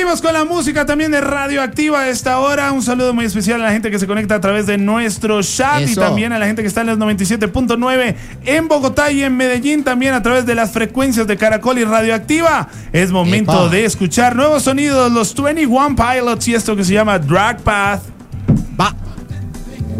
Seguimos con la música también de Radioactiva a esta hora. Un saludo muy especial a la gente que se conecta a través de nuestro chat. Y también a la gente que está en los 97.9 en Bogotá y en Medellín, también a través de las frecuencias de Caracol y Radioactiva. Es momento de escuchar nuevos sonidos, los 21 Pilots y esto que se llama Drag Path.